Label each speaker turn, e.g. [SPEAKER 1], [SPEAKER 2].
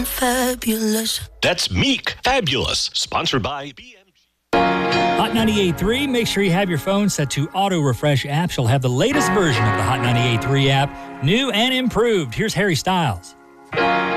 [SPEAKER 1] fabulous.
[SPEAKER 2] That's Meek Fabulous, sponsored by BMG.
[SPEAKER 3] Hot 98.3, make sure you have your phone set to auto refresh apps. You'll have the latest version of the Hot 98.3 app, new and improved. Here's Harry Styles.